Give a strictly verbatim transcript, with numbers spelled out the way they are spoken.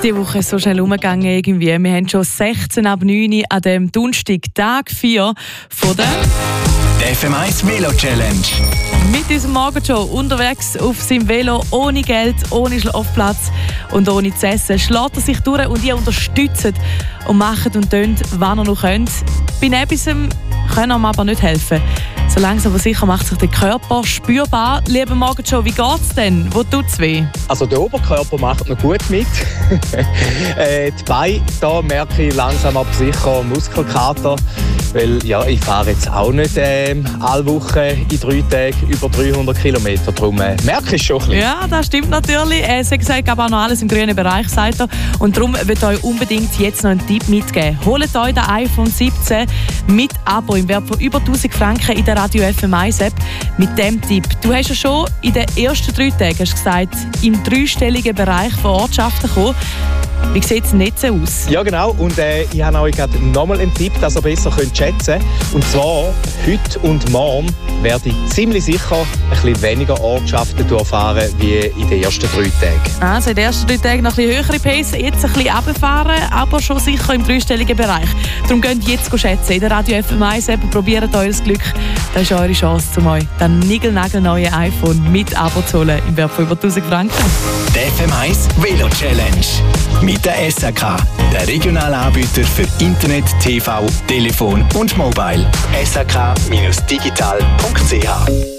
diese Woche ist so schnell umgegangen irgendwie. Wir haben schon sechzehn ab neun an dem Donnerstag, Tag vier von der F M eins Velo Challenge. Mit unserem Morgenshow unterwegs auf seinem Velo, ohne Geld, ohne Schlafplatz und ohne zu essen. Schlägt er sich durch und ihr unterstützt und macht und tönt, was ihr noch könnt. Bei etwas können wir aber nicht helfen. So langsam aber sicher macht sich der Körper spürbar. Liebe Morgenshow, wie geht's denn? Wo tut's weh? Also der Oberkörper macht noch gut mit. äh, die Beine, da merke ich langsam aber sicher Muskelkater. Weil ja, ich fahre jetzt auch nicht äh, alle Wochen in drei Tagen über dreihundert Kilometer. Darum äh, merke ich schon ein bisschen. Ja, das stimmt natürlich. Er hat gesagt, aber auch noch alles im grünen Bereich, sagt er. Und darum wird euch unbedingt jetzt noch einen Tipp mitgeben. Holt euch den iPhone siebzehn mit Abo im Wert von über tausend Franken in der Radio F M eins App. Mit dem Tipp. Du hast ja schon in den ersten drei Tagen, hast gesagt, im dreistelligen Bereich von Ortschaften gekommen. Wie sieht das Netz aus? Ja, genau. Und äh, ich habe euch gerade nochmal einen Tipp, dass ihr besser könnt schätzen könnt. Und zwar, heute und morgen werde ich ziemlich sicher ein bisschen weniger Ortschaften durchfahren wie in den ersten drei Tagen. Also in den ersten drei Tagen noch ein bisschen höhere Pace, jetzt ein bisschen runterfahren, aber schon sicher im dreistelligen Bereich. Darum könnt ihr jetzt schätzen. In der Radio F M eins App probiert euer Glück. Das ist eure Chance, um euch dann niegelnagelneue iPhone mit Abo zu holen im Wert von über tausend Franken. Die F M eins Velo Challenge. Mit der S A K, der regionale Anbieter für Internet, T V, Telefon und Mobile. S A K Bindestrich digital Punkt C H